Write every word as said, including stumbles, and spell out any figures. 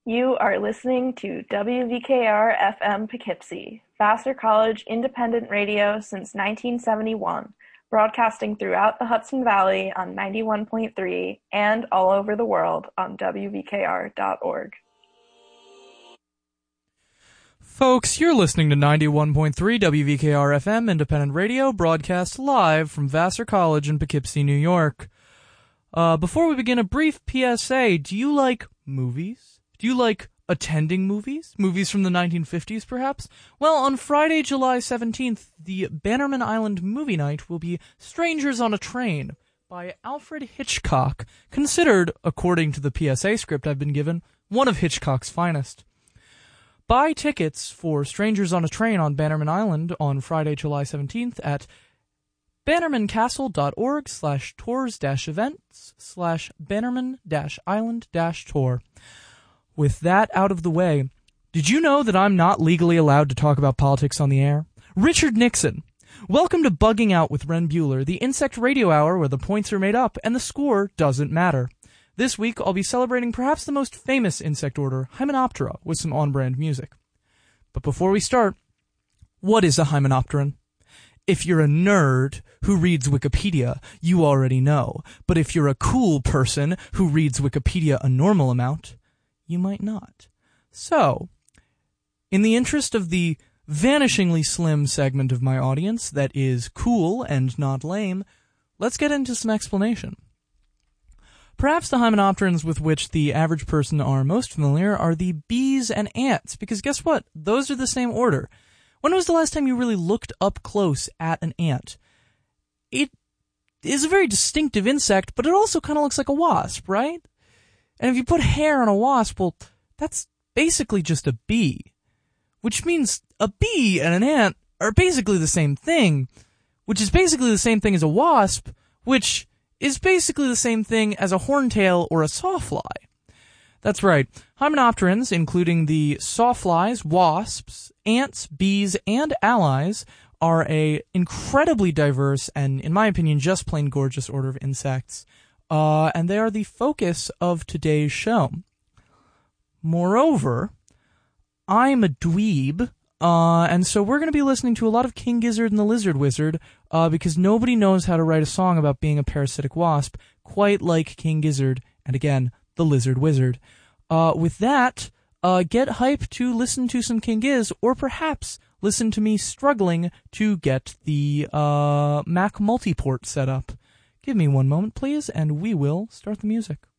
You are listening to W V K R F M Poughkeepsie, Vassar College independent radio since nineteen seventy-one, broadcasting throughout the Hudson Valley on ninety-one point three and all over the world on W V K R dot org. Folks, you're listening to ninety-one point three W V K R F M independent radio, broadcast live from Vassar College in Poughkeepsie, New York. Uh, before we begin, a brief P S A. Do you like movies? Do you like attending movies? Movies from the nineteen fifties, perhaps? Well, on Friday, July seventeenth, the Bannerman Island movie night will be Strangers on a Train by Alfred Hitchcock, considered, according to the P S A script I've been given, one of Hitchcock's finest. Buy tickets for Strangers on a Train on Bannerman Island on Friday, July seventeenth at bannermancastle.org slash tours dash events slash bannerman dash island dash tour. With that out of the way, did you know that I'm not legally allowed to talk about politics on the air? Richard Nixon. Welcome to Bugging Out with Ren Bueller, the insect radio hour where the points are made up and the score doesn't matter. This week, I'll be celebrating perhaps the most famous insect order, Hymenoptera, with some on-brand music. But before we start, what is a Hymenopteran? If you're a nerd who reads Wikipedia, you already know. But if you're a cool person who reads Wikipedia a normal amount, you might not. So, in the interest of the vanishingly slim segment of my audience that is cool and not lame, let's get into some explanation. Perhaps the hymenopterans with which the average person are most familiar are the bees and ants, because guess what? Those are the same order. When was the last time you really looked up close at an ant? It is a very distinctive insect, but it also kind of looks like a wasp, right? And if you put hair on a wasp, well, that's basically just a bee. Which means a bee and an ant are basically the same thing, which is basically the same thing as a wasp, which is basically the same thing as a horntail or a sawfly. That's right. Hymenopterans, including the sawflies, wasps, ants, bees, and allies, are a incredibly diverse and, in my opinion, just plain gorgeous order of insects. Uh, and they are the focus of today's show. Moreover, I'm a dweeb, uh, and so we're going to be listening to a lot of King Gizzard and the Lizard Wizard, uh, because nobody knows how to write a song about being a parasitic wasp quite like King Gizzard, and again, the Lizard Wizard. Uh, with that, uh, get hype to listen to some King Giz, or perhaps listen to me struggling to get the, uh, Mac multiport set up. Give me one moment, please, and we will start the music.